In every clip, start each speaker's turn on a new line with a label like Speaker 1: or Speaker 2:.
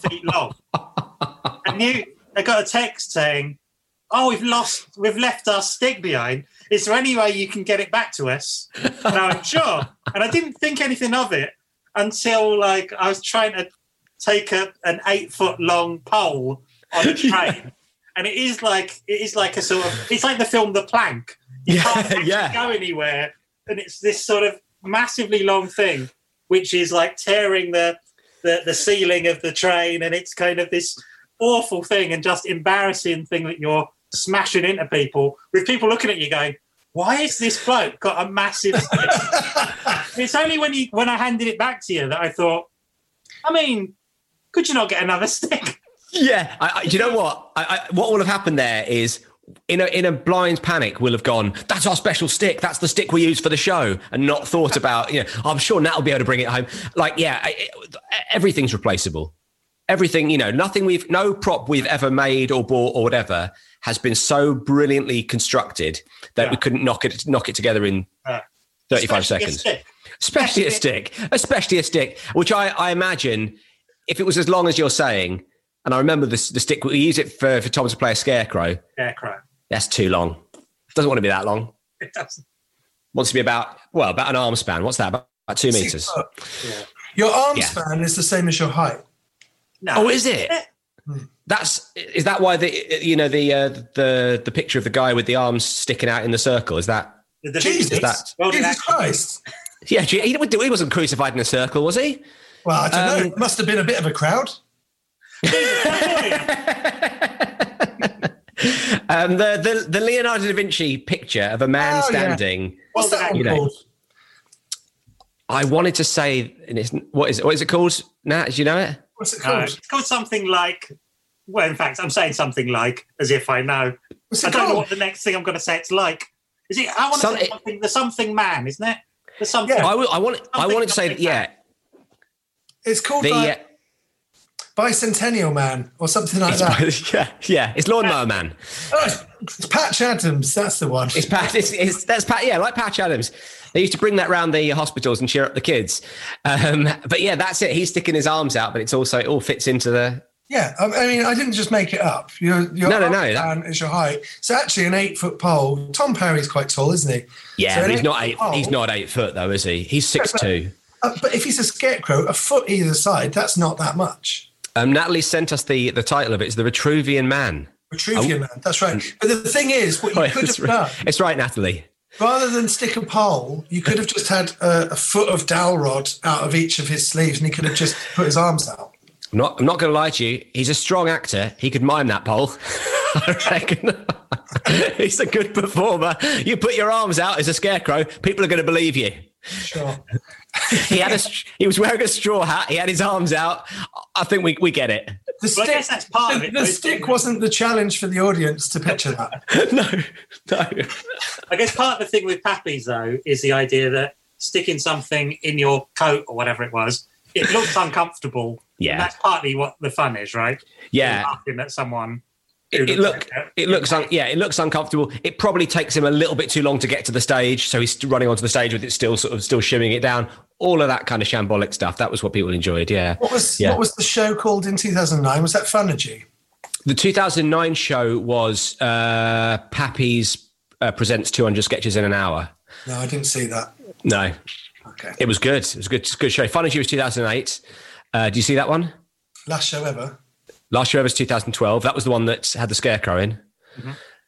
Speaker 1: feet long. And they got a text saying, "Oh, we've left our stick behind. Is there any way you can get it back to us?" And I went, "Sure." And I didn't think anything of it until like I was trying to take an 8-foot long pole on a train. And it is like a sort of, it's like the film The Plank. You can't actually go anywhere. And it's this sort of massively long thing, which is like tearing the ceiling of the train. And it's kind of this awful thing and just embarrassing thing that you're smashing into people, with people looking at you going, "Why is this bloke got a massive stick?" It's only when I handed it back to you that I thought, I mean, could you not get another stick?
Speaker 2: Yeah. Do you know what? What will have happened there is, in a blind panic, we'll have gone, "That's our special stick. That's the stick we use for the show," and not thought about, I'm sure Nat will be able to bring it home. Like, everything's replaceable. Everything, no prop we've ever made or bought or whatever has been so brilliantly constructed that we couldn't knock it together in 35 seconds. Especially a stick, which I imagine, if it was as long as you're saying, and I remember the stick, we use it for Tom to play a scarecrow. That's too long. Doesn't want to be that long.
Speaker 1: It doesn't.
Speaker 2: Wants to be about an arm span. What's that? About 2 meters.
Speaker 3: Yeah. Your arm span is the same as your height.
Speaker 1: No.
Speaker 2: Oh, is it? Is that why the picture of the guy with the arms sticking out in the circle? Is that
Speaker 3: Jesus Christ?
Speaker 2: Yeah, he wasn't crucified in a circle, was he?
Speaker 3: Well, I don't know. It must have been a bit of a crowd.
Speaker 2: The Leonardo da Vinci picture of a man standing.
Speaker 3: Yeah. What's that one called?
Speaker 2: I wanted to say, what is it called? Nat, do you know it?
Speaker 3: What's it called?
Speaker 1: It's called something like, well, in fact, I'm saying something like, as if I know. I don't know what the next thing I'm going to say it's like. Is it? I want to say something. The something man, isn't it? The something. Yeah.
Speaker 2: I wanted to say, yeah.
Speaker 3: It's called Bicentennial Man or something like that.
Speaker 2: Yeah. It's Lawnmower Man.
Speaker 3: Oh, it's Patch Adams. That's the one.
Speaker 2: It's Pat. Yeah, like Patch Adams. They used to bring that round the hospitals and cheer up the kids. But yeah, that's it. He's sticking his arms out, but it all fits into the.
Speaker 3: Yeah, I mean, I didn't just make it up. Your man is your height. It's actually an 8-foot pole. Tom Parry's quite tall, isn't he?
Speaker 2: Yeah, but he's not 8. He's not 8 foot though, is he? He's 6'2".
Speaker 3: But if he's a scarecrow, a foot either side, that's not that much.
Speaker 2: Natalie sent us the title of it. It's The Vitruvian Man.
Speaker 3: Vitruvian Man, that's right. But the thing is, what you could have done...
Speaker 2: It's right, Natalie.
Speaker 3: Rather than stick a pole, you could have just had a foot of dowel rod out of each of his sleeves and he could have just put his arms out.
Speaker 2: I'm not going to lie to you. He's a strong actor. He could mime that pole. I reckon. He's a good performer. You put your arms out as a scarecrow, people are going to believe you.
Speaker 3: Sure.
Speaker 2: He was wearing a straw hat. He had his arms out. I think we get it.
Speaker 1: I guess that's part of it.
Speaker 3: The stick wasn't the challenge for the audience to picture that.
Speaker 2: No.
Speaker 1: I guess part of the thing with Pappy's, though, is the idea that sticking something in your coat or whatever it was, it looks uncomfortable.
Speaker 2: Yeah.
Speaker 1: That's partly what the fun is, right?
Speaker 2: Yeah.
Speaker 1: You're laughing at someone.
Speaker 2: It looks uncomfortable. It probably takes him a little bit too long to get to the stage, so he's running onto the stage with it still shimming it down. All of that kind of shambolic stuff. That was what people enjoyed. Yeah.
Speaker 3: What was the show called in 2009? Was that Funergy?
Speaker 2: The 2009 show was Pappy's presents 200 sketches in an hour.
Speaker 3: No, I didn't see that.
Speaker 2: No.
Speaker 3: Okay.
Speaker 2: It was good. It was a good show. Funergy was 2008. Do you see that one?
Speaker 3: Last show ever.
Speaker 2: Last show ever was 2012. That was the one that had the scarecrow in. Mm-hmm.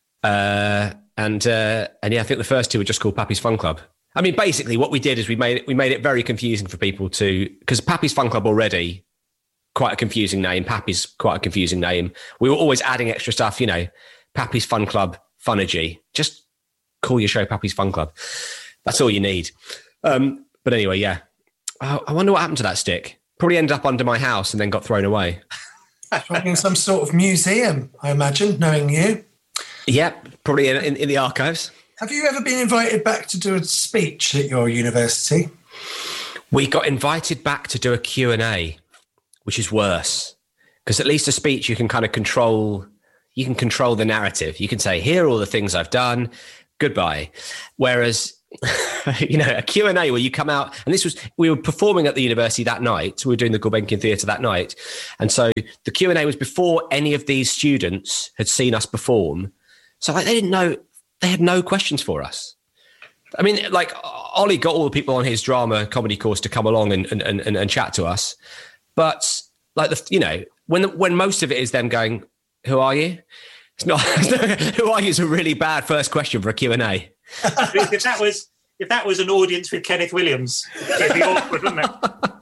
Speaker 2: And I think the first two were just called Pappy's Fun Club. I mean, basically what we did is we made it very confusing for people because Pappy's Fun Club already quite a confusing name. Pappy's quite a confusing name. We were always adding extra stuff, Pappy's Fun Club, Funergy. Just call your show Pappy's Fun Club. That's all you need. But anyway, yeah. I wonder what happened to that stick. Probably ended up under my house and then got thrown away.
Speaker 3: Probably in some sort of museum, I imagine, knowing you.
Speaker 2: Yep, probably in the archives.
Speaker 3: Have you ever been invited back to do a speech at your university?
Speaker 2: We got invited back to do a Q&A, which is worse. Because at least a speech you can kind of control. You can control the narrative. You can say, here are all the things I've done. Goodbye. Whereas, a Q&A where you come out, and we were performing at the university that night. So we were doing the Gulbenkian Theatre that night. And so the Q&A was before any of these students had seen us perform. So like, they didn't know, they had no questions for us. I mean, like Ollie got all the people on his drama comedy course to come along and chat to us. But like, when most of it is them going, who are you? It's not, who are you is a really bad first question for a Q&A.
Speaker 1: If that was an audience with Kenneth Williams, it'd be awkward, wouldn't it?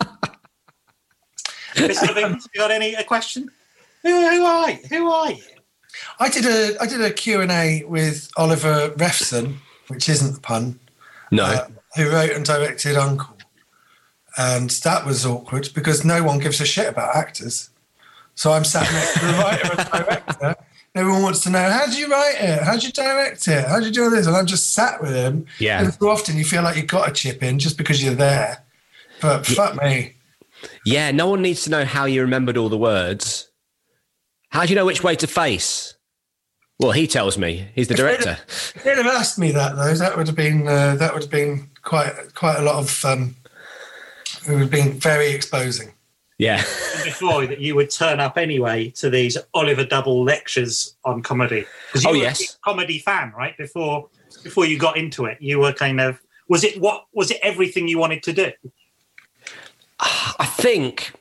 Speaker 1: Have you got a question? Who are you?
Speaker 3: I did a Q&A with Oliver Refson, which isn't the pun.
Speaker 2: No.
Speaker 3: Who wrote and directed Uncle. And that was awkward because no one gives a shit about actors. So I'm sat next to the writer and director. Everyone wants to know, how did you write it? How did you direct it? How did you do all this? And I'm just sat with him.
Speaker 2: Yeah.
Speaker 3: And so often you feel like you've got to chip in just because you're there. But fuck me.
Speaker 2: Yeah, no one needs to know how you remembered all the words. How do you know which way to face? Well, he tells me. He's the director.
Speaker 3: If they'd have asked me that, though, that would have been quite a lot of... it would have been very exposing.
Speaker 2: Yeah.
Speaker 1: Before that, you would turn up anyway to these Oliver Double lectures on comedy.
Speaker 2: Oh, yes.
Speaker 1: You were a comedy fan, right? Before you got into it, you were kind of... Was it everything you wanted to do?
Speaker 2: I think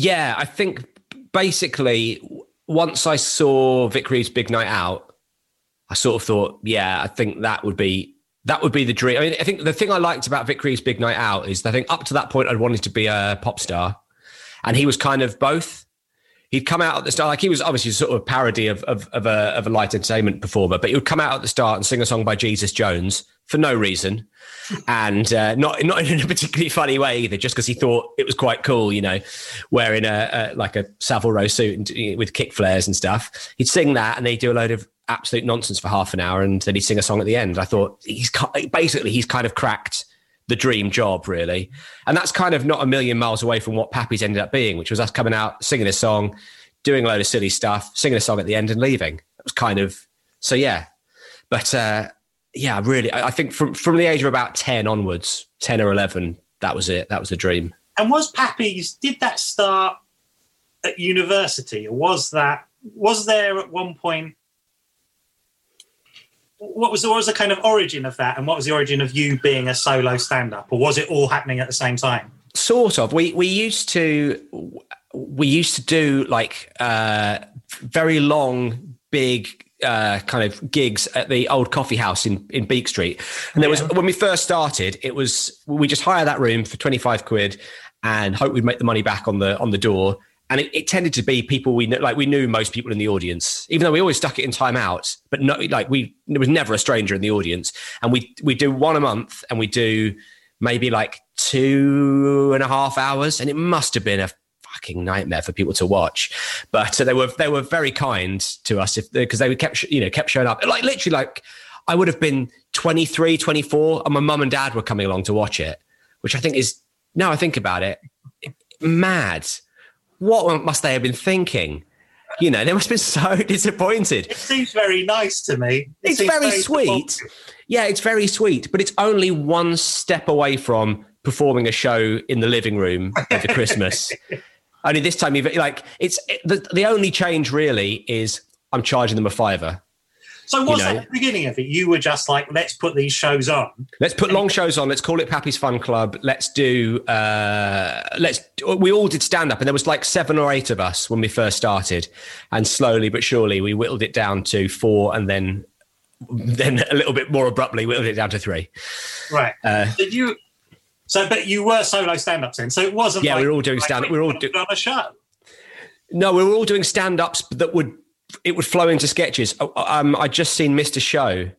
Speaker 2: basically once I saw Vic Reeves' Big Night Out, I sort of thought, I think that would be the dream. I mean, I think the thing I liked about Vic Reeves' Big Night Out is I think up to that point I'd wanted to be a pop star. And he was kind of both. He'd come out at the start, like he was obviously sort of a parody of a light entertainment performer, but he would come out at the start and sing a song by Jesus Jones for no reason, and not in a particularly funny way either, just because he thought it was quite cool, wearing a Savile Row suit and with kick flares and stuff. He'd sing that, and they'd do a load of absolute nonsense for half an hour, and then he'd sing a song at the end. I thought he's kind of cracked the dream job, really. And that's kind of not a million miles away from what Pappy's ended up being, which was us coming out, singing a song, doing a load of silly stuff, singing a song at the end and leaving. It was kind of, so yeah. But really, I think from the age of about 10 onwards, 10 or 11, that was it. That was the dream.
Speaker 1: And was Pappy's, did that start at university, or was there at one point, what was the kind of origin of that, and what was the origin of you being a solo stand-up, or was it all happening at the same time?
Speaker 2: Sort of. We used to do like very long, big kind of gigs at the old coffee house in Beak Street. And there was, when we first started, we just hire that room for 25 quid and hope we'd make the money back on the door. And it tended to be people we knew, like we knew most people in the audience, even though we always stuck it in time out, but no, like there was never a stranger in the audience. And we do one a month, and we do maybe like 2.5 hours. And it must have been a fucking nightmare for people to watch, but they were very kind to us because they kept showing up. Like literally, like I would have been 23, 24, and my mum and dad were coming along to watch it, which I think is, now I think about it, mad. What must they have been thinking? They must have been so disappointed.
Speaker 1: It seems very nice to me.
Speaker 2: It's very sweet. Yeah, it's very sweet, but it's only one step away from performing a show in the living room over Christmas. Only this time, the only change really is I'm charging them a $5.
Speaker 1: So what's at the beginning of it? You were just like, let's put these shows on.
Speaker 2: Let's put long shows on. Let's call it Pappy's Fun Club. Let's do, we all did stand up, and there was like 7 or 8 of us when we first started. And slowly but surely we whittled it down to 4, and then a little bit more abruptly whittled it down to 3.
Speaker 1: Right. But you were solo stand-ups then. So it wasn't
Speaker 2: we were all doing stand-up. We were all
Speaker 1: on a show.
Speaker 2: No, we were all doing stand-ups that would flow into sketches. I'd just seen Mr. Show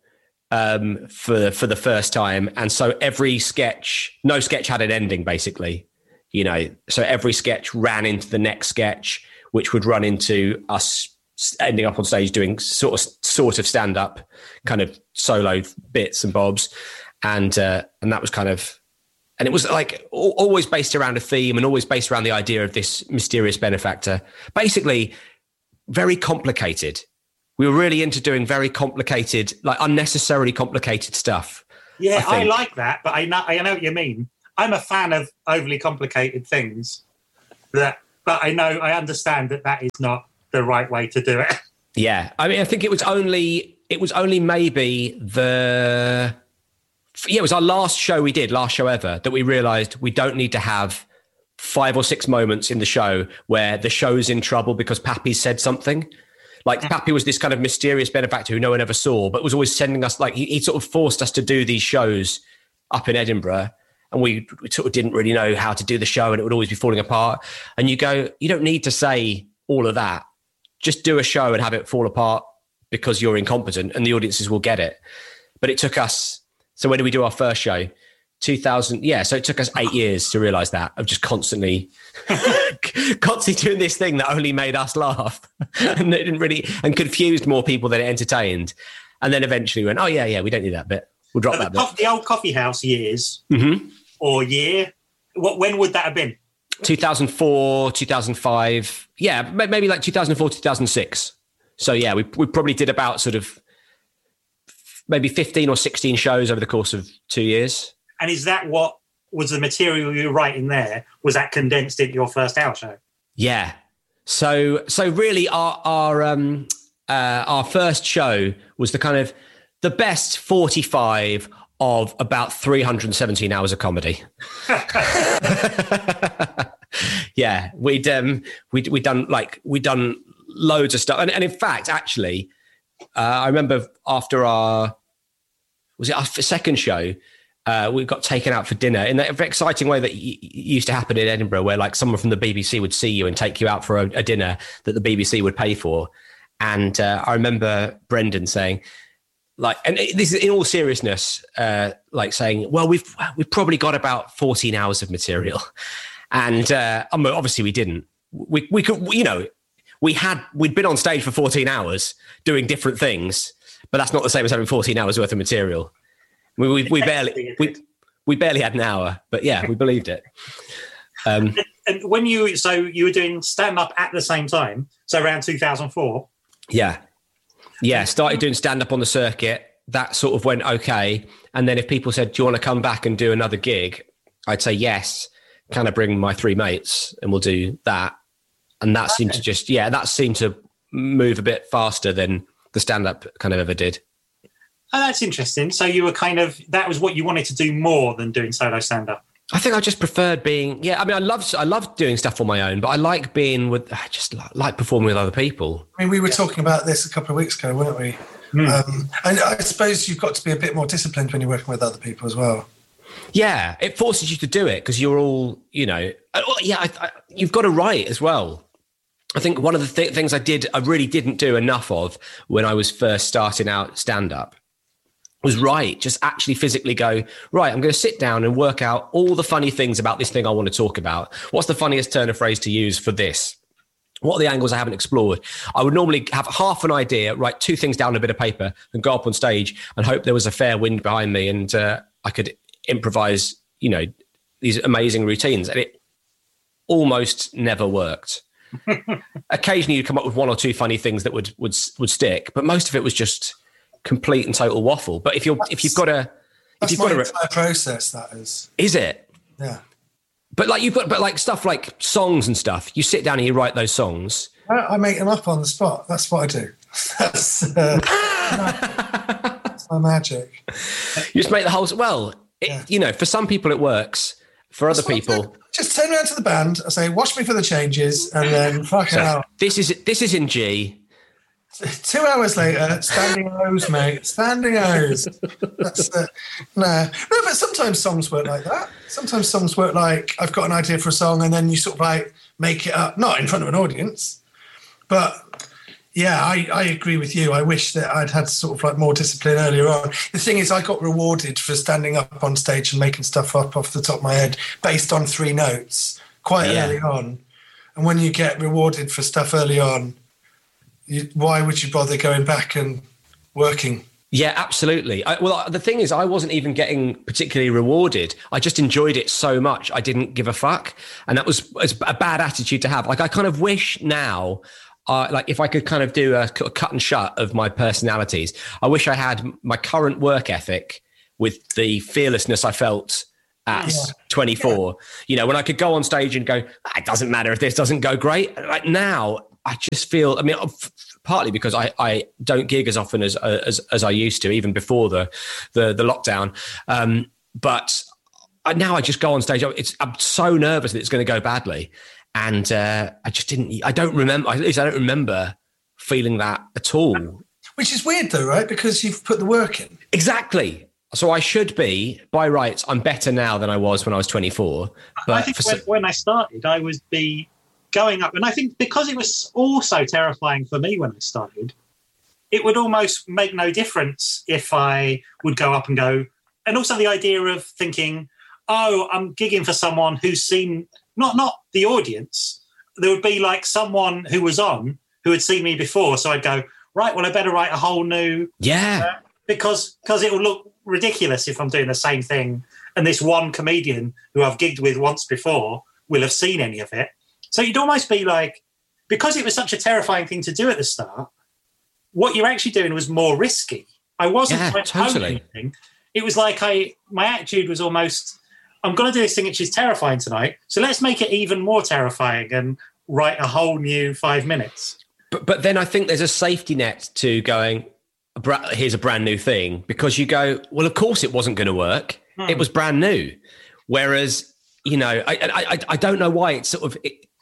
Speaker 2: for the first time, and so every sketch, no sketch had an ending, basically. So every sketch ran into the next sketch, which would run into us ending up on stage doing sort of stand-up, kind of solo bits and bobs, and that was kind of. And it was like always based around a theme, and always based around the idea of this mysterious benefactor. Basically, very complicated. We were really into doing very complicated, like unnecessarily complicated stuff.
Speaker 1: Yeah, I like that, but I know what you mean. I'm a fan of overly complicated things, but I understand that is not the right way to do it.
Speaker 2: Yeah, I mean, I think it was only maybe it was our last show ever, that we realised we don't need to have 5 or 6 moments in the show where the show's in trouble because Pappy said something. Like Pappy was this kind of mysterious benefactor who no one ever saw, but was always sending us, like, he sort of forced us to do these shows up in Edinburgh, and we sort of didn't really know how to do the show, and it would always be falling apart. And you go, you don't need to say all of that. Just do a show and have it fall apart because you're incompetent, and the audiences will get it. But it took us, so when did we do our first show? 2000. Yeah. So it took us 8 years to realize that, of just constantly doing this thing that only made us laugh and it didn't really, and confused more people than it entertained. And then eventually went, oh yeah, we don't need that bit. We'll drop that bit.
Speaker 1: The old coffee house years or year. When would that have been?
Speaker 2: 2004, 2005. Yeah. Maybe like 2004, 2006. So yeah, we probably did about sort of maybe 15 or 16 shows over the course of 2 years.
Speaker 1: And is that what was the material you were writing there? Was that condensed into your first hour show?
Speaker 2: Yeah. So really our first show was the kind of the best 45 of about 317 hours of comedy. Yeah. We'd done loads of stuff. And in fact, actually, I remember after our second show, we got taken out for dinner in that very exciting way that used to happen in Edinburgh, where like someone from the BBC would see you and take you out for a dinner that the BBC would pay for. And I remember Brendan saying, like, and this is in all seriousness, like saying, well, we've probably got about 14 hours of material. And obviously we didn't. We could, we'd been on stage for 14 hours doing different things, but that's not the same as having 14 hours worth of material. We barely had an hour, but yeah, we believed it.
Speaker 1: And when you were doing stand-up at the same time, so around 2004?
Speaker 2: Yeah, started doing stand-up on the circuit. That sort of went okay. And then if people said, do you want to come back and do another gig? I'd say yes. Can I bring my 3 mates? And we'll do that. And that seemed to move a bit faster than the stand-up kind of ever did.
Speaker 1: Oh, that's interesting. So you were that was what you wanted to do more than doing solo stand-up?
Speaker 2: I think I just preferred being, I mean, I love doing stuff on my own, but I like being I just like performing with other people.
Speaker 3: I mean, we were talking about this a couple of weeks ago, weren't we? And I suppose you've got to be a bit more disciplined when you're working with other people as well.
Speaker 2: Yeah, it forces you to do it because you're all, you've got to write as well. I think one of the things I really didn't do enough of when I was first starting out stand-up was just actually physically go, right, I'm going to sit down and work out all the funny things about this thing I want to talk about. What's the funniest turn of phrase to use for this? What are the angles I haven't explored? I would normally have half an idea, write 2 things down on a bit of paper and go up on stage and hope there was a fair wind behind me and I could improvise, these amazing routines. And it almost never worked. Occasionally you'd come up with 1 or 2 funny things that would stick, but most of it was just complete and total waffle. But if you've got a
Speaker 3: entire process, that is
Speaker 2: it?
Speaker 3: Yeah.
Speaker 2: But like stuff like songs and stuff, you sit down and you write those songs.
Speaker 3: I make them up on the spot. That's what I do. That's my magic.
Speaker 2: You just make the whole. Well, for some people it works. For other people,
Speaker 3: just turn around to the band. I say, "Watch me for the changes," and then fucking out.
Speaker 2: This is in G.
Speaker 3: 2 hours later, standing O's, mate. Standing O's. That's no, but sometimes songs work like that. Sometimes songs work like I've got an idea for a song, and then you sort of like make it up, not in front of an audience. But yeah, I agree with you. I wish that I'd had sort of like more discipline earlier on. The thing is, I got rewarded for standing up on stage and making stuff up off the top of my head based on 3 notes quite early on. And when you get rewarded for stuff early on, why would you bother going back and working?
Speaker 2: Yeah, absolutely. The thing is, I wasn't even getting particularly rewarded. I just enjoyed it so much, I didn't give a fuck. And that was a bad attitude to have. Like, I kind of wish now, like if I could kind of do a cut and shut of my personalities, I wish I had my current work ethic with the fearlessness I felt at 24. You know, when I could go on stage and go, it doesn't matter if this doesn't go great. Like now, I just feel, I mean, partly because I don't gig as often as I used to, even before the lockdown. But now I just go on stage. I'm so nervous that it's going to go badly. And I don't remember feeling that at all.
Speaker 3: Which is weird though, right? Because you've put the work in.
Speaker 2: Exactly. So I should be, by rights, I'm better now than I was when I was 24. But
Speaker 1: I think when I started, I would be going up. And I think because it was also terrifying for me when I started, it would almost make no difference if I would go up and go. And also the idea of thinking, oh, I'm gigging for someone who's seen, not the audience. There would be like someone who was on who had seen me before. So I'd go, right, well, I better write a whole new...
Speaker 2: Yeah.
Speaker 1: Because it will look ridiculous if I'm doing the same thing and this one comedian who I've gigged with once before will have seen any of it. So you'd almost be like, because it was such a terrifying thing to do at the start, what you're actually doing was more risky. I wasn't trying to own anything. It was like my attitude was almost, I'm going to do this thing which is terrifying tonight, so let's make it even more terrifying and write a whole new 5 minutes.
Speaker 2: But then I think there's a safety net to going, here's a brand new thing, because you go, well, of course it wasn't going to work. It was brand new. Whereas, you know, I don't know why it's sort of,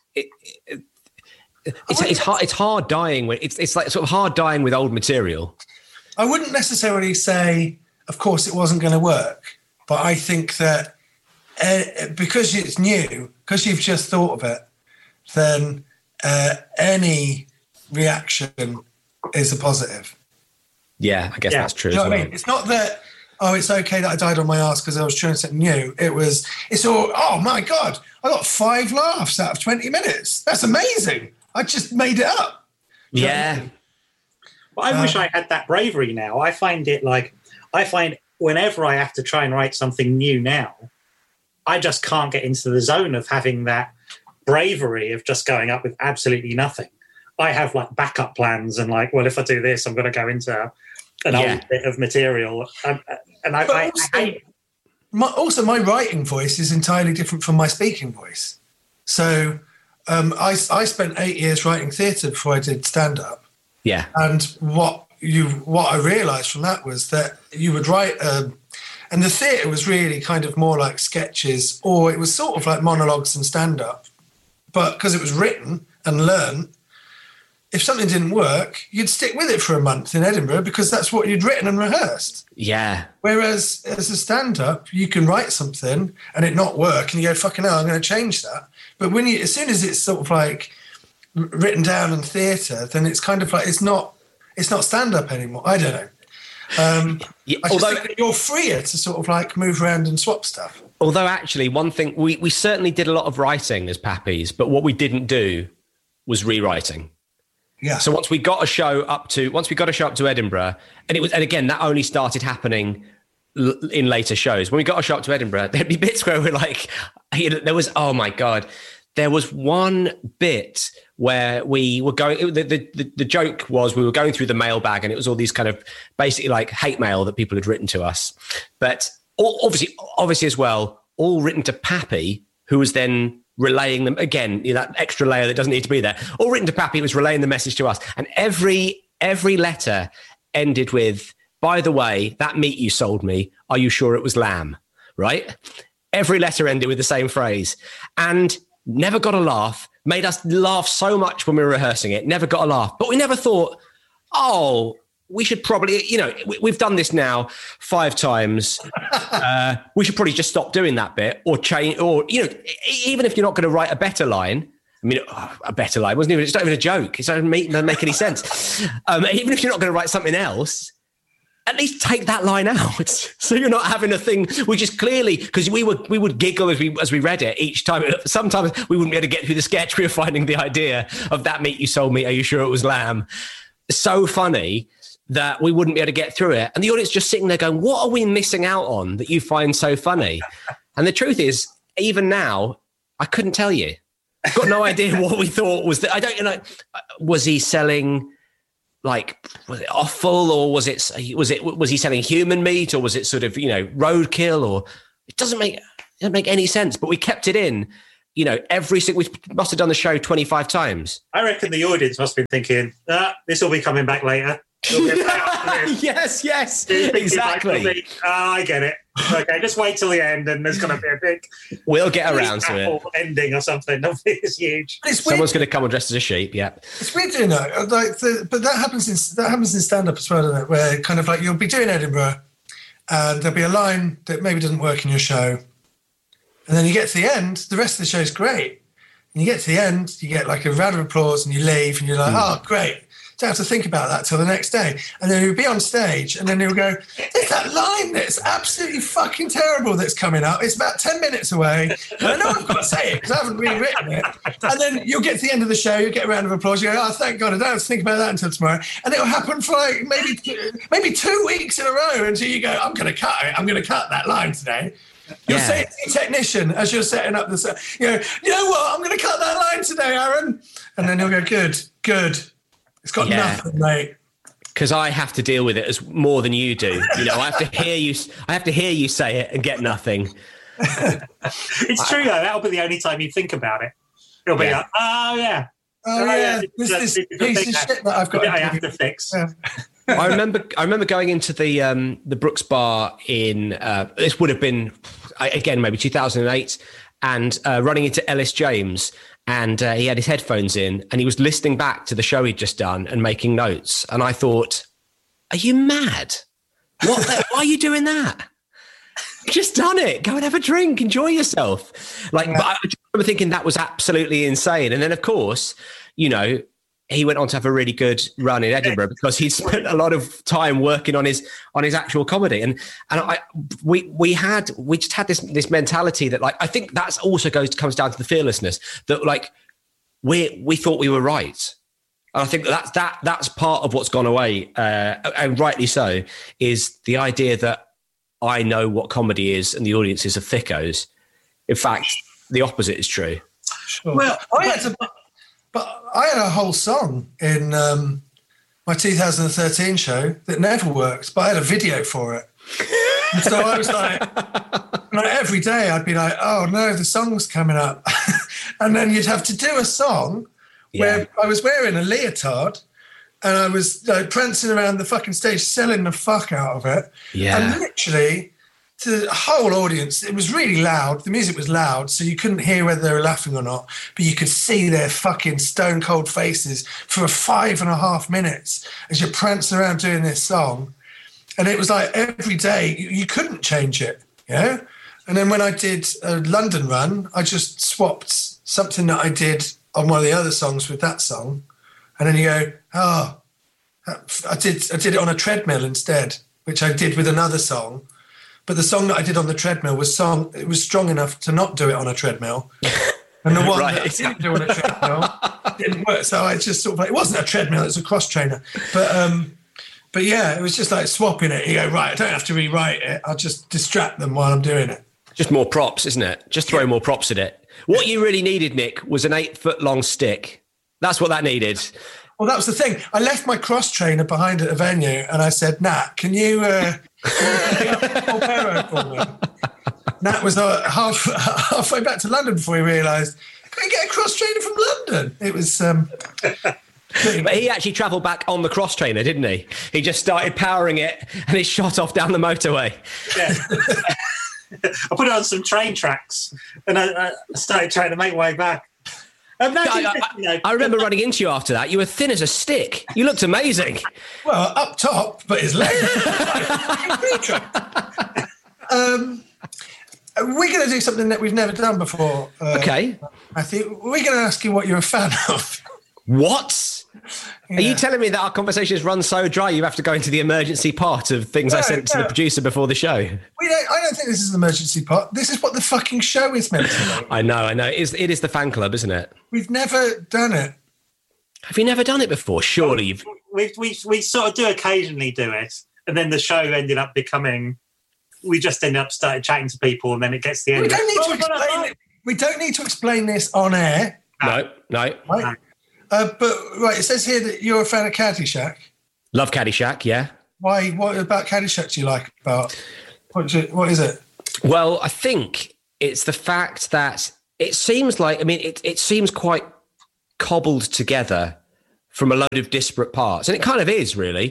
Speaker 2: it's hard dying when it's like sort of hard dying with old material.
Speaker 3: I wouldn't necessarily say, of course it wasn't going to work, but I think that because it's new, because you've just thought of it, then any reaction is a positive.
Speaker 2: Yeah, I guess that's true.
Speaker 3: You know
Speaker 2: as
Speaker 3: what
Speaker 2: well.
Speaker 3: I mean? It's not that, oh, it's okay that I died on my ass because I was trying something new. It's all, oh my God, I got 5 laughs out of 20 minutes. That's amazing. I just made it up.
Speaker 2: Yeah.
Speaker 1: Well, I wish I had that bravery now. I find whenever I have to try and write something new now, I just can't get into the zone of having that bravery of just going up with absolutely nothing. I have like backup plans and like, well, if I do this, I'm going to go into an old bit of material. I hate...
Speaker 3: my writing voice is entirely different from my speaking voice. So I spent 8 years writing theatre before I did stand-up.
Speaker 2: Yeah.
Speaker 3: And what I realised from that was that you would write, and the theatre was really kind of more like sketches, or it was sort of like monologues and stand-up. But because it was written and learned, if something didn't work, you'd stick with it for a month in Edinburgh because that's what you'd written and rehearsed.
Speaker 2: Yeah.
Speaker 3: Whereas as a stand-up, you can write something and it not work and you go, fucking hell, I'm going to change that. But as soon as it's sort of like written down in theatre, then it's kind of like, it's not stand-up anymore. I don't know. I just think that you're freer to sort of like move around and swap stuff.
Speaker 2: Although actually one thing, we certainly did a lot of writing as Pappies, but what we didn't do was rewriting.
Speaker 3: Yeah.
Speaker 2: So once we got a show up to Edinburgh, and again, that only started happening in later shows. When we got a show up to Edinburgh, there'd be bits where we're like, there was one bit where we were going, the joke was we were going through the mailbag and it was all these kind of basically like hate mail that people had written to us. But obviously as well, all written to Pappy, who was then relaying them again, that extra layer that doesn't need to be there. All written to Pappy, was relaying the message to us. And every letter ended with, by the way, that meat you sold me, are you sure it was lamb? Right? Every letter ended with the same phrase. And never got a laugh, made us laugh so much when we were rehearsing it, never got a laugh. But we never thought, oh, we should probably, we've done this now 5 times. We should probably just stop doing that bit or change, or, even if you're not going to write a better line, a better line it's not even a joke. It doesn't make any sense. Even if you're not going to write something else, at least take that line out. So you're not having a thing, which is clearly, because we would giggle as we read it each time. Sometimes we wouldn't be able to get through the sketch. We were finding the idea of that meat you sold me, are you sure it was lamb? So funny that we wouldn't be able to get through it. And the audience just sitting there going, what are we missing out on that you find so funny? And the truth is, even now, I couldn't tell you. I've got no idea what we thought was that. I don't, was he selling like, was it offal, or was he selling human meat, or was it sort of, roadkill, or it doesn't make any sense, but we kept it in, every single, we must have done the show 25 times.
Speaker 1: I reckon the audience must have been thinking, this will be coming back later.
Speaker 2: Yes, exactly.
Speaker 1: I get it. Okay, just wait till the end, and there's going to be a big.
Speaker 2: We'll get around to it.
Speaker 1: Ending or something. It's huge.
Speaker 2: Someone's going to come and dressed as a sheep. Yeah,
Speaker 3: it's weird, but that happens in stand-up as well, doesn't it? Where kind of like you'll be doing Edinburgh, and there'll be a line that maybe doesn't work in your show, and then you get to the end. The rest of the show's great, and you get to the end, you get like a round of applause, and you leave, and you're like, oh, great. Don't have to think about that till the next day. And then he'll be on stage, and then he'll go, there's that line that's absolutely fucking terrible that's coming up. It's about 10 minutes away. And I know I've got to say it because I haven't rewritten it. And then you'll get to the end of the show, you'll get a round of applause. You go, oh, thank God, I don't have to think about that until tomorrow. And it'll happen for like maybe 2 weeks in a row until you go, I'm going to cut it. I'm going to cut that line today. You'll say it to your technician as you're setting up the... You know what? I'm going to cut that line today, Aaron. And then he'll go, good. It's got nothing, mate.
Speaker 2: Because I have to deal with it as more than you do. I have to hear you say it and get nothing.
Speaker 1: It's true though. That'll be the only time you think about it. It'll be like, oh yeah.
Speaker 3: This piece of shit that I've got.
Speaker 1: I have to fix.
Speaker 3: Yeah.
Speaker 2: I remember going into the Brooks Bar in this would have been again maybe 2008, and running into Ellis James. And he had his headphones in, and he was listening back to the show he'd just done and making notes. And I thought, are you mad? Why are you doing that? You've just done it. Go and have a drink. Enjoy yourself. But I remember thinking that was absolutely insane. And then, of course, he went on to have a really good run in Edinburgh because he'd spent a lot of time working on his actual comedy. And we just had this mentality that, like, I think that's also comes down to the fearlessness that, like, we thought we were right. And I think that's part of what's gone away, and rightly so, is the idea that I know what comedy is and the audiences are thickos. In fact, the opposite is true.
Speaker 3: Sure. Well, I had a whole song in my 2013 show that never worked, but I had a video for it. And so I was like, every day I'd be like, oh no, the song's coming up. And then you'd have to do a song where I was wearing a leotard and I was prancing around the fucking stage, selling the fuck out of it. Yeah. And literally, to the whole audience, it was really loud. The music was loud, so you couldn't hear whether they were laughing or not, but you could see their fucking stone cold faces for 5.5 minutes as you're prancing around doing this song. And it was like every day, you couldn't change it, And then when I did a London run, I just swapped something that I did on one of the other songs with that song. And then you go, oh, I did it on a treadmill instead, which I did with another song. But the song that I did on the treadmill was strong enough to not do it on a treadmill. And the one that I didn't do on a treadmill didn't work. So I just sort of like, it wasn't a treadmill, it was a cross trainer. But yeah, it was just like swapping it. You go, right, I don't have to rewrite it. I'll just distract them while I'm doing it.
Speaker 2: Just more props, isn't it? Just throw more props at it. What you really needed, Nick, was an 8-foot long stick. That's what that needed.
Speaker 3: Well, that was the thing. I left my cross trainer behind at a venue and I said, Nat, can you pick up Polpero for me? Nat was halfway back to London before he realised, can I get a cross trainer from London? It was...
Speaker 2: But he actually travelled back on the cross trainer, didn't he? He just started powering it and it shot off down the motorway.
Speaker 1: Yeah. I put it on some train tracks and I started trying to make my way back.
Speaker 2: I remember running into you after that. You were thin as a stick. You looked amazing.
Speaker 3: Well, up top, but his legs. We're going to do something that we've never done before.
Speaker 2: Okay.
Speaker 3: I think we're going to ask you what you're a fan of.
Speaker 2: What? Yeah. Are you telling me that our conversation has run so dry you have to go into the emergency part of things I sent to the producer before the show? I
Speaker 3: don't think this is the emergency part. This is what the fucking show is meant to be.
Speaker 2: I know. It is the fan club, isn't it?
Speaker 3: We've never done it.
Speaker 2: Have you never done it before? Surely you've...
Speaker 1: We sort of do occasionally do it, and then the show ended up becoming... We just ended up started chatting to people, and then it gets to the end.
Speaker 3: We don't need to explain this on air.
Speaker 2: No.
Speaker 3: Right? But right, it says here that you're a fan of Caddyshack.
Speaker 2: Love Caddyshack, yeah.
Speaker 3: Why? What about Caddyshack do you like about? What is it?
Speaker 2: Well, I think it's the fact that it seems like, I mean, it seems quite cobbled together from a load of disparate parts, and it kind of is really.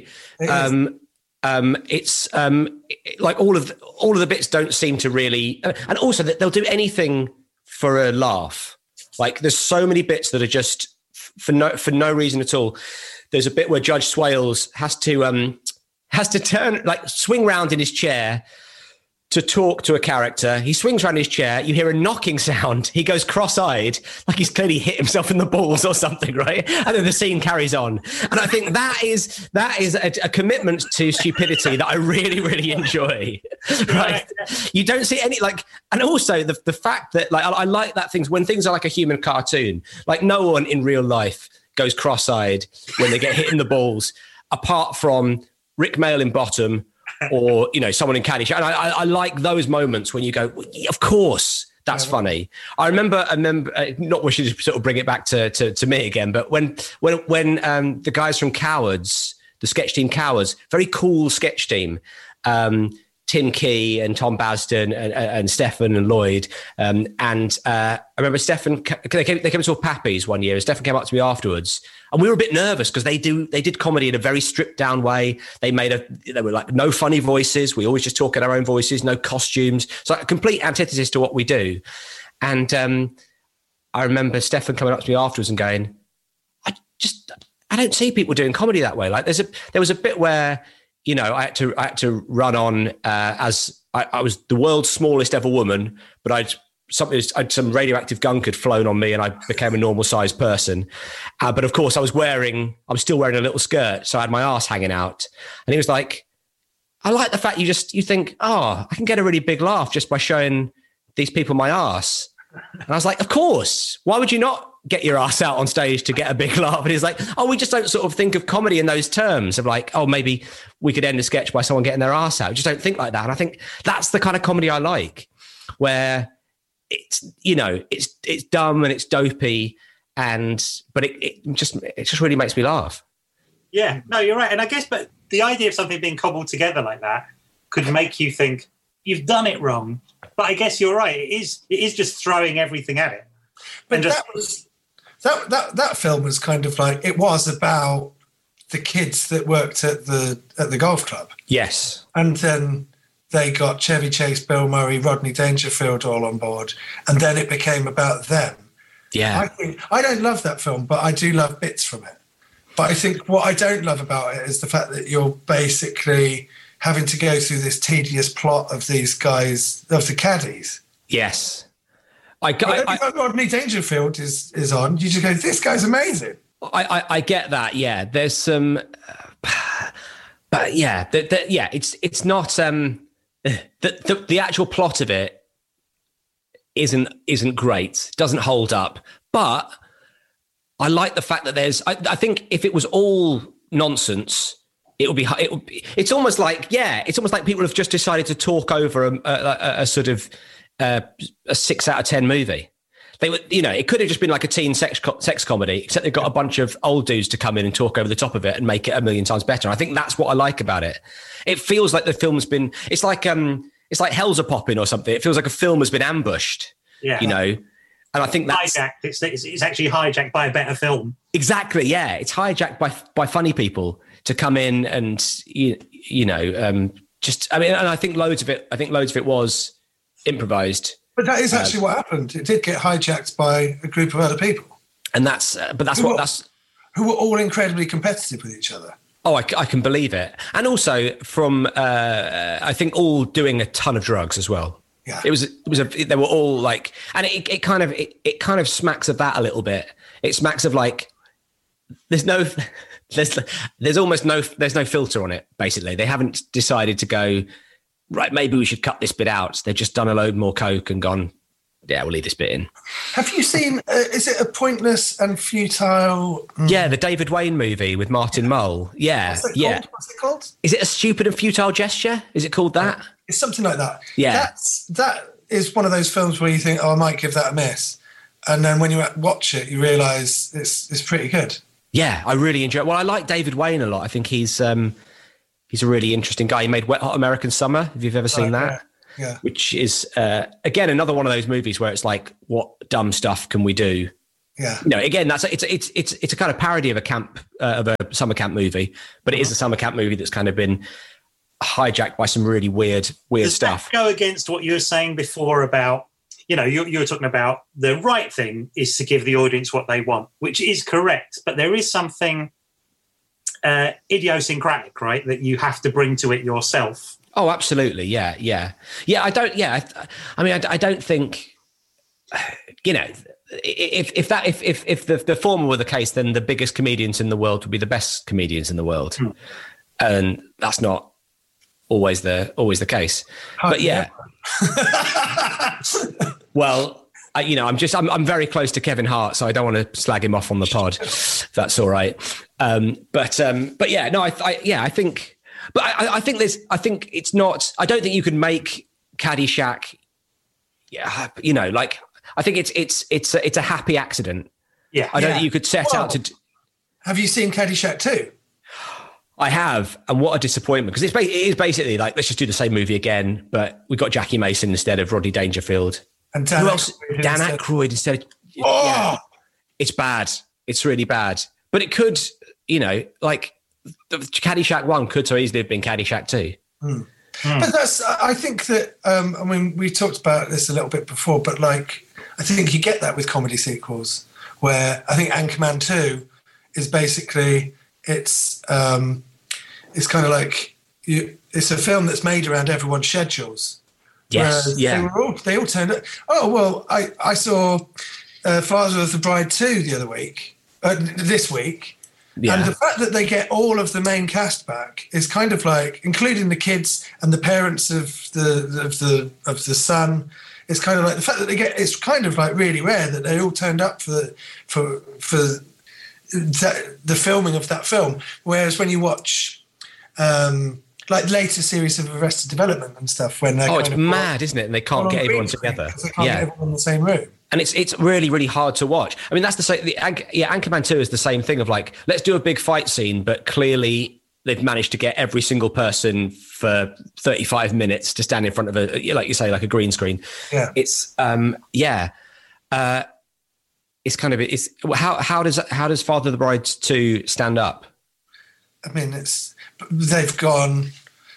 Speaker 2: It's like all of the bits don't seem to really, and also that they'll do anything for a laugh. Like there's so many bits that are just for no reason at all. There's a bit where Judge Swales has to turn, like swing round in his chair to talk to a character. He swings around his chair. You hear a knocking sound. He goes cross-eyed, like he's clearly hit himself in the balls or something, right? And then the scene carries on. And I think that is a commitment to stupidity that I really, really enjoy, right? You don't see any, like, and also the fact that, like, I like that when things are like a human cartoon, like no one in real life goes cross-eyed when they get hit in the balls, apart from Rick Mayall in Bottom, or, you know, someone in Caddyshack. And I like those moments when you go, of course, that's funny. I remember, not wishing to sort of bring it back to me again, but when the guys from Cowards, the sketch team Cowards, very cool sketch team, Tim Key and Tom Basden and Stefan and Lloyd. I remember Stefan, they came to a Pappy's one year, and Stefan came up to me afterwards, and we were a bit nervous because they did comedy in a very stripped down way. They were like no funny voices. We always just talk in our own voices, no costumes. So a complete antithesis to what we do. And I remember Stefan coming up to me afterwards and going, I don't see people doing comedy that way. Like there was a bit where, you know, I had to run on as I was the world's smallest ever woman, but some radioactive gunk had flown on me and I became a normal sized person. But of course I was still wearing a little skirt. So I had my ass hanging out, and he was like, I like the fact you think, oh, I can get a really big laugh just by showing these people my ass. And I was like, of course, why would you not get your ass out on stage to get a big laugh? And he's like, oh, we just don't sort of think of comedy in those terms of like, oh, maybe we could end a sketch by someone getting their ass out. We just don't think like that. And I think that's the kind of comedy I like, where it's, you know, it's dumb and it's dopey, but it just really makes me laugh.
Speaker 1: Yeah, no, you're right. And I guess, but the idea of something being cobbled together like that could make you think you've done it wrong. But I guess you're right. It is just throwing everything at it.
Speaker 3: But that film was kind of like, it was about the kids that worked at the golf club.
Speaker 2: Yes.
Speaker 3: And then they got Chevy Chase, Bill Murray, Rodney Dangerfield all on board, and then it became about them.
Speaker 2: Yeah.
Speaker 3: I don't love that film, but I do love bits from it. But I think what I don't love about it is the fact that you're basically having to go through this tedious plot of these guys, of the caddies.
Speaker 2: Yes.
Speaker 3: Rodney Dangerfield is on. You just go, this guy's amazing.
Speaker 2: I get that. Yeah, there's some, but yeah, it's not. The actual plot of it isn't great. Doesn't hold up. But I like the fact that there's. I think if it was all nonsense, it would be. It's almost like people have just decided to talk over a sort of. A 6 out of 10 movie. They were, you know, it could have just been like a teen sex comedy, except they've got a bunch of old dudes to come in and talk over the top of it and make it a million times better. And I think that's what I like about it. It feels like the film's been. It's like Hell's a Poppin' or something. It feels like a film has been ambushed. Yeah, you know. And I think that's
Speaker 1: hijacked. It's actually hijacked by a better film.
Speaker 2: Exactly. Yeah, it's hijacked by funny people to come in and you know just. I mean, and I think loads of it was improvised,
Speaker 3: but that is actually what happened. It did get hijacked by a group of other people,
Speaker 2: and that's
Speaker 3: who were all incredibly competitive with each other.
Speaker 2: Oh, I can believe it, and also from I think all doing a ton of drugs as well.
Speaker 3: Yeah,
Speaker 2: they were all like, and it kind of smacks of that a little bit. It smacks of like there's no filter on it. Basically, they haven't decided to go. Right, maybe we should cut this bit out. They've just done a load more coke and gone, yeah, we'll leave this bit in.
Speaker 3: Have you seen, is it a pointless and futile...
Speaker 2: Yeah, the David Wayne movie with Martin Mull. Yeah,
Speaker 3: What's it called?
Speaker 2: Is it A Stupid and Futile Gesture? Is it called that?
Speaker 3: It's something like that.
Speaker 2: Yeah.
Speaker 3: That is one of those films where you think, oh, I might give that a miss. and then when you watch it, you realise it's pretty good.
Speaker 2: Yeah, I really enjoy it. Well, I like David Wayne a lot. I think he's a really interesting guy. He made Wet Hot American Summer, if you've ever seen that.
Speaker 3: Yeah.
Speaker 2: Which is, again, another one of those movies where it's like, what dumb stuff can we do?
Speaker 3: Yeah.
Speaker 2: Again, it's a kind of parody of a summer camp movie, but it is a summer camp movie that's kind of been hijacked by some really weird stuff.
Speaker 1: Does that go against what you were saying before about, you were talking about the right thing is to give the audience what they want, which is correct, but there is something idiosyncratic, right, that you have to bring to it yourself.
Speaker 2: Oh, absolutely. Yeah. I don't think, if the former were the case, then the biggest comedians in the world would be the best comedians in the world. And that's not always the case. But yeah. Well, I'm very close to Kevin Hart, so I don't want to slag him off on the pod. That's all right. But yeah, no, I think. But I think it's not. I don't think you can make Caddyshack. Yeah, I think it's a happy accident.
Speaker 1: Yeah,
Speaker 2: I don't think you could set out to.
Speaker 3: Have you seen Caddyshack 2?
Speaker 2: I have, and what a disappointment, because it is basically like, let's just do the same movie again, but we got Jackie Mason instead of Rodney Dangerfield.
Speaker 3: And
Speaker 2: who else? Dan Aykroyd instead. Yeah, it's bad. It's really bad. But it could, the Caddyshack 1 could so easily have been Caddyshack 2.
Speaker 3: But I think that, we talked about this a little bit before, but I think you get that with comedy sequels, where I think Anchorman 2 is basically, it's kind of like, it's a film that's made around everyone's schedules.
Speaker 2: Yes, yeah.
Speaker 3: They all turned up. Oh, well, I saw Father of the Bride 2 this week. Yeah. And the fact that they get all of the main cast back is kind of like, including the kids and the parents of the son, it's kind of like the fact that it's kind of like really rare that they all turned up for the filming of that film. Whereas when you watch later series of Arrested Development and stuff, when they're
Speaker 2: it's mad, isn't it? And they can't get everyone together.
Speaker 3: They can't get everyone in the same room.
Speaker 2: And it's really, really hard to watch. I mean, that's Anchorman 2 is the same thing of like, let's do a big fight scene, but clearly they've managed to get every single person for 35 minutes to stand in front of like you say, like a green screen.
Speaker 3: Yeah.
Speaker 2: It's, it's kind of, how does Father of the Bride 2 stand up?
Speaker 3: I mean, they've gone,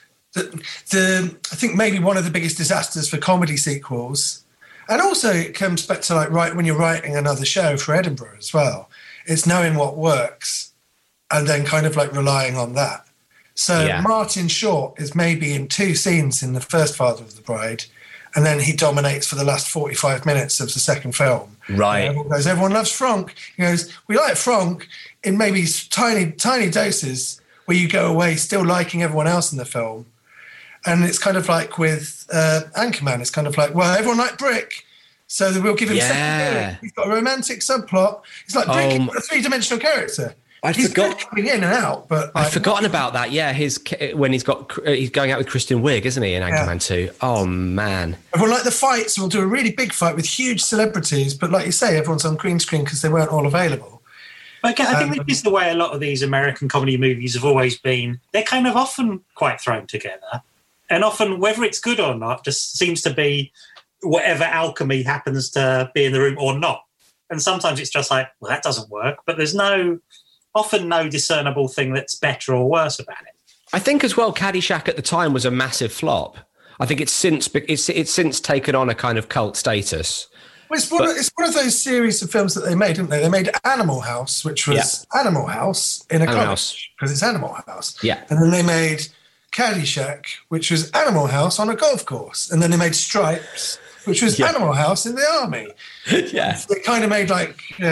Speaker 3: I think maybe one of the biggest disasters for comedy sequels. And also it comes back to when you're writing another show for Edinburgh as well, it's knowing what works and then kind of relying on that. So Martin Short is maybe in 2 scenes in the first Father of the Bride, and then he dominates for the last 45 minutes of the second film.
Speaker 2: Right.
Speaker 3: Everyone loves Franck. He goes, we like Franck in maybe tiny, tiny doses where you go away still liking everyone else in the film. And it's kind of like with Anchorman, it's kind of like, well, everyone liked Brick, so we'll give him second. He's got a romantic subplot. It's like Brick, he's got a 3-dimensional character. He's coming in and out, but
Speaker 2: I've forgotten about that. Yeah, he's going out with Kristen Wiig, isn't he, in Anchorman 2? Oh man!
Speaker 3: Everyone liked the fights. We'll do a really big fight with huge celebrities, but like you say, everyone's on green screen because they weren't all available.
Speaker 1: I think this is the way a lot of these American comedy movies have always been. They're kind of often quite thrown together. And often, whether it's good or not, just seems to be whatever alchemy happens to be in the room or not. And sometimes it's just like, well, that doesn't work. But there's often no discernible thing that's better or worse about it.
Speaker 2: I think as well, Caddyshack at the time was a massive flop. I think it's since taken on a kind of cult status.
Speaker 3: Well, it's one of those series of films that they made, didn't they? They made Animal House, which was Animal House in a college, because it's Animal House.
Speaker 2: Yeah.
Speaker 3: And then they made Caddyshack, which was Animal House on a golf course. And then they made Stripes, which was Animal House in the army.
Speaker 2: Yeah.
Speaker 3: They kind of made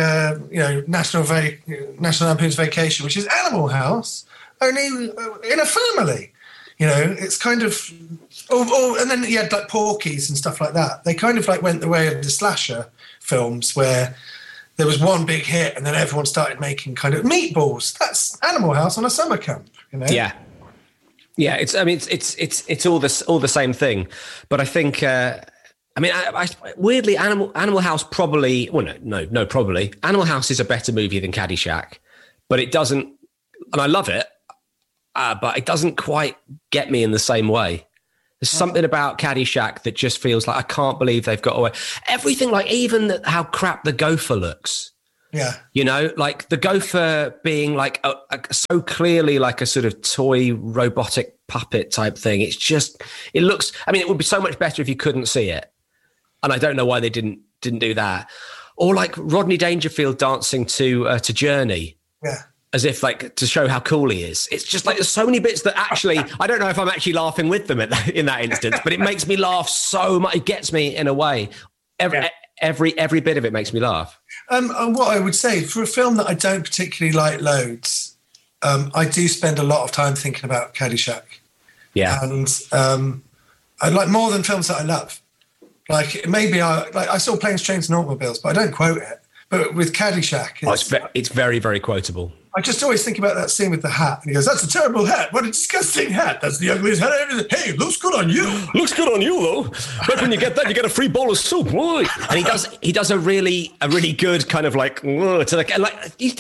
Speaker 3: National Lampoon's Vacation, which is Animal House, only in a family. It's kind of... and then you had Porky's and stuff like that. They kind of went the way of the slasher films where there was one big hit and then everyone started making kind of Meatballs. That's Animal House on a summer camp,
Speaker 2: Yeah. Yeah, it's all the same thing, but I think I mean, weirdly, Animal House probably. Well, no, probably Animal House is a better movie than Caddyshack, but it doesn't. And I love it, but it doesn't quite get me in the same way. There's something about Caddyshack that just feels like I can't believe they've got away. Everything, like even how crap the gopher looks.
Speaker 3: Yeah.
Speaker 2: You know, like the gopher being like so clearly like a sort of toy robotic puppet type thing. It's just, it looks, I mean, it would be so much better if you couldn't see it. And I don't know why they didn't do that. Or like Rodney Dangerfield dancing to Journey.
Speaker 3: Yeah.
Speaker 2: As if like to show how cool he is. It's just like there's so many bits that actually, I don't know if I'm actually laughing with them in that instance, but it makes me laugh so much. It gets me in a way. Every bit of it makes me laugh.
Speaker 3: And what I would say, for a film that I don't particularly like loads, I do spend a lot of time thinking about Caddyshack.
Speaker 2: Yeah.
Speaker 3: And I like more than films that I love. Like maybe I saw Planes, Trains and Automobiles, but I don't quote it. But with Caddyshack,
Speaker 2: it's very, very quotable.
Speaker 3: I just always think about that scene with the hat. And he goes, "That's a terrible hat. What a disgusting hat. That's the ugliest hat I've ever seen. Hey, looks good on you."
Speaker 2: Looks good on you, though. But when you get that, you get a free bowl of soup. And he does a really good kind of like, to the, like he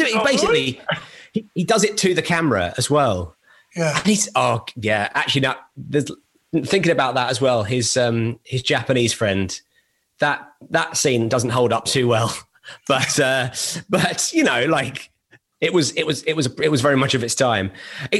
Speaker 2: does it to the camera as well.
Speaker 3: Yeah.
Speaker 2: And actually, now there's thinking about that as well. His Japanese friend, that scene doesn't hold up too well, but you know, like. It was very much of its time.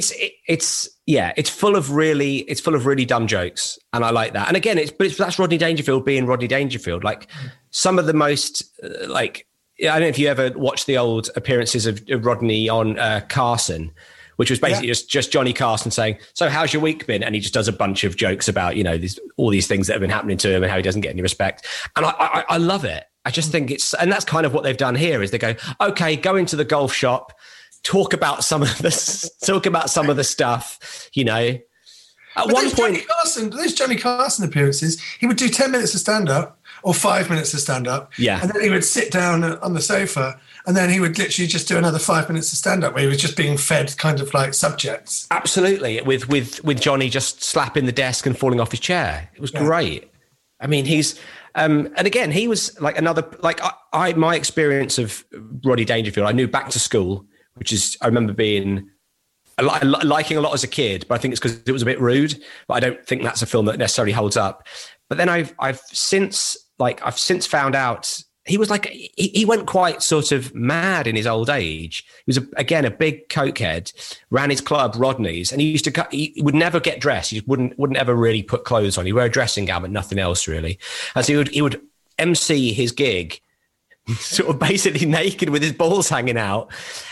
Speaker 2: It's full of really dumb jokes, and I like that. And again, that's Rodney Dangerfield being Rodney Dangerfield. Like some of the most I don't know if you ever watched the old appearances of Rodney on Carson, which was basically just Johnny Carson saying, "So how's your week been?" And he just does a bunch of jokes about all these things that have been happening to him and how he doesn't get any respect. And I love it. I just think and that's kind of what they've done here is they go, okay, go into the golf shop, talk about some of the stuff, you know. At one point,
Speaker 3: those Johnny Carson appearances, he would do 10 minutes of stand-up or 5 minutes of stand-up.
Speaker 2: Yeah.
Speaker 3: And then he would sit down on the sofa and then he would literally just do another 5 minutes of stand-up where he was just being fed kind of like subjects.
Speaker 2: Absolutely. With Johnny just slapping the desk and falling off his chair. It was great. I mean, he's... and again, he was like my experience of Rodney Dangerfield, I knew Back to School, which is, I remember being liking a lot as a kid, but I think it's because it was a bit rude, but I don't think that's a film that necessarily holds up. But then I've since found out he was like, he went quite sort of mad in his old age. He was again a big cokehead, ran his club Rodney's, and he would never get dressed. He just wouldn't ever really put clothes on. He'd wear a dressing gown, but nothing else really. And so he would MC his gig, sort of basically naked with his balls hanging out.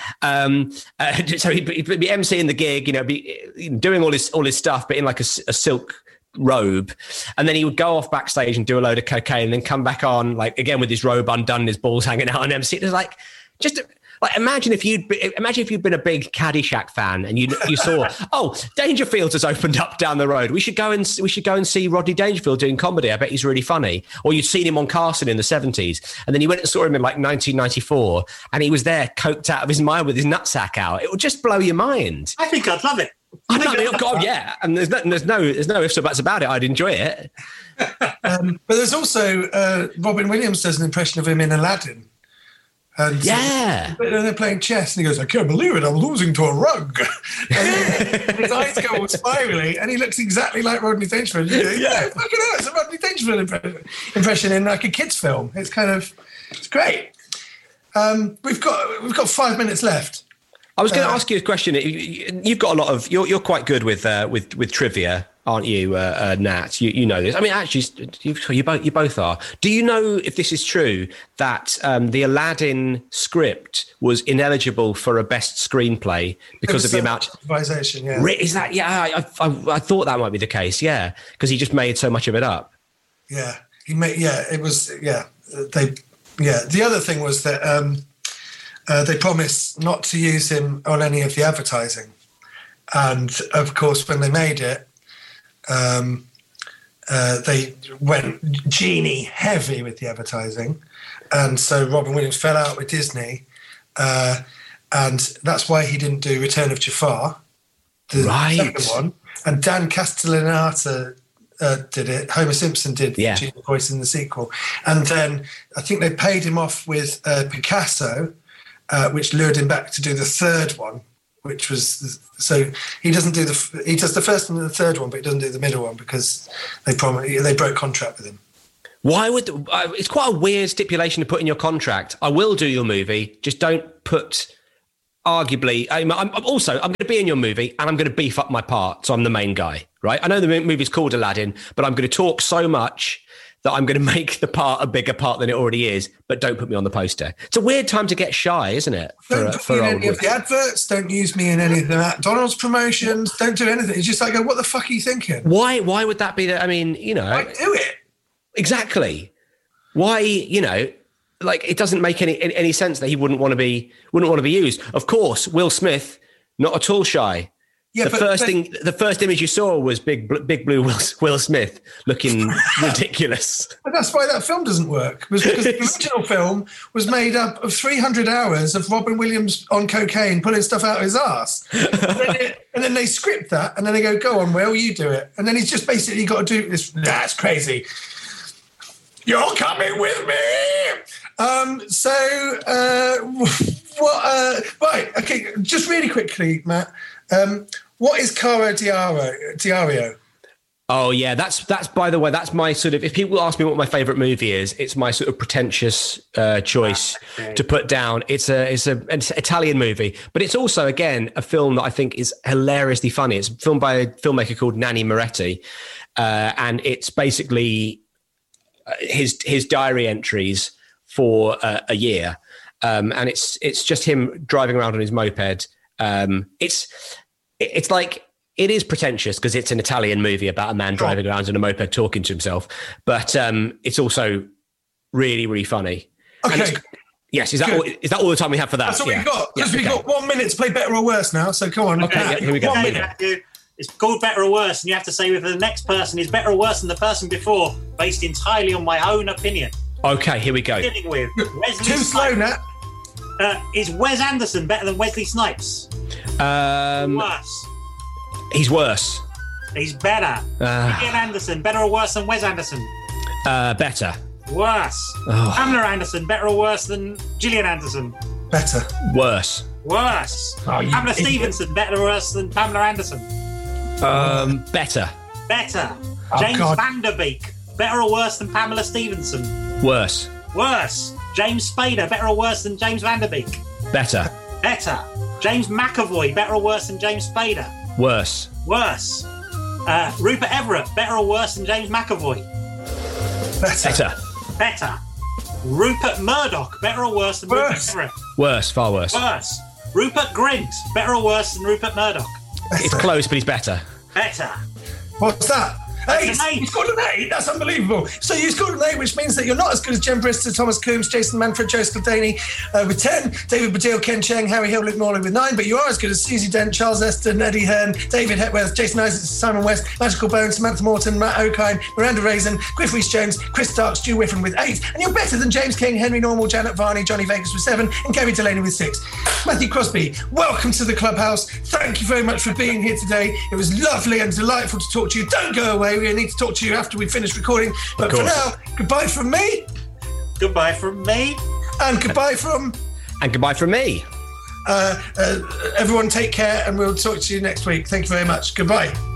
Speaker 2: So he'd be emceeing the gig, you know, be doing all his stuff, but in like a silk robe, and then he would go off backstage and do a load of cocaine and then come back on like again with his robe undone and his balls hanging out on MC. It was like imagine if you'd been a big Caddyshack fan and you saw Dangerfield has opened up down the road, we should go and see Rodney Dangerfield doing comedy, I bet he's really funny. Or you'd seen him on Carson in the 70s and then you went and saw him in like 1994 and he was there coked out of his mind with his nutsack out. It would just blow your mind.
Speaker 1: I think I'd love it.
Speaker 2: God, yeah, and there's no ifs or buts about it. I'd enjoy it.
Speaker 3: But there's also Robin Williams does an impression of him in Aladdin. And they're playing chess, and he goes, "I can't believe it, I'm losing to a rug." And his eyes go all spirally, and he looks exactly like Rodney Dangerfield. Fucking hell, it's a Rodney Dangerfield impression in like a kids' film. It's great. We've got 5 minutes left.
Speaker 2: I was going to ask you a question. You've got a lot of. You're quite good with trivia, aren't you, Nat? You know this. I mean, actually, you both are. Do you know if this is true that the Aladdin script was ineligible for a best screenplay because of the amount?
Speaker 3: Improvisation, yeah.
Speaker 2: Is that? Yeah, I thought that might be the case. Yeah, because he just made so much of it up.
Speaker 3: Yeah, it was. Yeah, the other thing was that. They promised not to use him on any of the advertising. And, of course, when they made it, they went genie heavy with the advertising. And so Robin Williams fell out with Disney. And that's why he didn't do Return of Jafar, the second one. And Dan Castellaneta did it. Homer Simpson did Gene voice in the sequel. And then I think they paid him off with Picasso, which lured him back to do the third one, which was... So he doesn't do he does the first and the third one, but he doesn't do the middle one because they broke contract with him.
Speaker 2: Why would... it's quite a weird stipulation to put in your contract. I will do your movie, just don't put... Arguably, I'm going to be in your movie and I'm going to beef up my part, so I'm the main guy, right? I know the movie's called Aladdin, but I'm going to talk so much that I'm going to make the part a bigger part than it already is, but don't put me on the poster. It's a weird time to get shy, isn't it?
Speaker 3: Don't put me in any of the adverts, don't use me in any of the McDonald's promotions, don't do anything. It's just like, what the fuck are you thinking?
Speaker 2: Why would that be? I mean,
Speaker 3: Why do it?
Speaker 2: Exactly. Why, like, it doesn't make any sense that he wouldn't want to be used. Of course, Will Smith, not at all shy. Yeah, the first image you saw was big blue Will Smith looking ridiculous.
Speaker 3: But that's why that film doesn't work. Because the original film was made up of 300 hours of Robin Williams on cocaine pulling stuff out of his ass. And then they script that, and then they go on, Will, you do it. And then he's just basically got to do this. That's crazy. You're coming with me. Right, okay, just really quickly, Matt. What is Caro Diario?
Speaker 2: Oh yeah, that's by the way, that's my sort of, if people ask me what my favorite movie is, it's my sort of pretentious choice to put down. It's an Italian movie, but it's also, again, a film that I think is hilariously funny. It's filmed by a filmmaker called Nanni Moretti, and it's basically his diary entries for a year, and it's just him driving around on his moped. It's like, it is pretentious because it's an Italian movie about a man driving around on a moped talking to himself, but it's also really, really funny.
Speaker 3: Okay.
Speaker 2: Yes, is that all the time we have for that?
Speaker 3: That's all we've got. Because we've got 1 minute to play Better or Worse now, so come on.
Speaker 2: Okay, here we go.
Speaker 1: It's called Better or Worse, and you have to say whether the next person is better or worse than the person before, based entirely on my own opinion.
Speaker 2: Okay, here we go.
Speaker 1: Beginning with Wesley
Speaker 3: Too slow, Nat.
Speaker 1: Is Wes Anderson better than Wesley Snipes? Worse.
Speaker 2: He's worse.
Speaker 1: He's better. Gillian Anderson, better or worse than Wes Anderson?
Speaker 2: Better.
Speaker 1: Worse.
Speaker 2: Oh.
Speaker 1: Pamela Anderson, better or worse than Gillian Anderson?
Speaker 3: Better.
Speaker 2: Worse.
Speaker 1: Worse. Pamela Stevenson, better or worse than Pamela Anderson?
Speaker 2: Better.
Speaker 1: Better. James Van Der Beek, better or worse than Pamela Stevenson?
Speaker 2: Worse.
Speaker 1: Worse. James Spader, better or worse than James Van Der Beek?
Speaker 2: Better.
Speaker 1: Better. James McAvoy, better or worse than James Spader?
Speaker 2: Worse.
Speaker 1: Worse. Rupert Everett, better or worse than James McAvoy?
Speaker 3: Better.
Speaker 1: Better. Rupert Murdoch, better or worse than Rupert Everett?
Speaker 2: Worse, far worse.
Speaker 1: Worse. Rupert Grint, better or worse than Rupert Murdoch?
Speaker 2: It's close, but he's better.
Speaker 1: Better.
Speaker 3: What's that? Hey,
Speaker 1: An
Speaker 3: you scored an 8. That's unbelievable. So you scored an 8, which means that you're not as good as Jen Brister, Thomas Coombs, Jason Manfred, Joe Scaldani with 10, David Baddiel, Ken Cheng, Harry Hill, Luke Morley with 9, but you are as good as Susie Dent, Charles Eston, Eddie Hearn, David Hepworth, Jason Isaacs, Simon West, Magical Bones, Samantha Morton, Matt O'Kine, Miranda Raisin, Griff Rhys-Jones, Chris Stark, Stu Whiffen with 8, and you're better than James King, Henry Normal, Janet Varney, Johnny Vegas with 7, and Gary Delaney with 6. Matthew Crosby, welcome to the clubhouse. Thank you very much for being here today. It was lovely and delightful to talk to you. Don't go away. We need to talk to you after we finish recording. But for now, goodbye from me.
Speaker 1: Goodbye from me.
Speaker 3: And goodbye from...
Speaker 2: And goodbye from me.
Speaker 3: Everyone take care, and we'll talk to you next week. Thank you very much. Goodbye.